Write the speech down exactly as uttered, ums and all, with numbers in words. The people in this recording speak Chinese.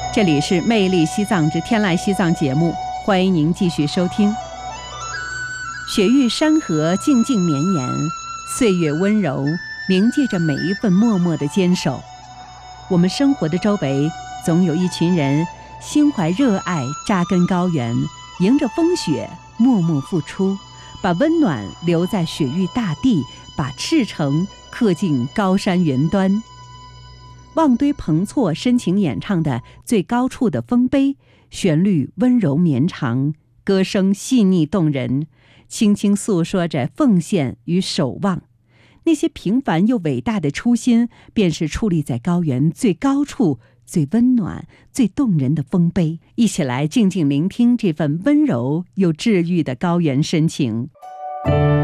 这里是《魅力西藏之天籁西藏》节目，欢迎您继续收听。雪域山河静静绵延，岁月温柔铭记着每一份默默的坚守。我们生活的周围总有一群人心怀热爱，扎根高原，迎着风雪默默付出，把温暖留在雪域大地，把赤诚刻进高山云端。望堆彭措深情演唱的《最高处的丰碑》，旋律温柔绵长，歌声细腻动人，轻轻诉说着奉献与守望。那些平凡又伟大的初心，便是矗立在高原最高处、最温暖、最动人的丰碑。一起来静静聆听这份温柔又治愈的高原深情。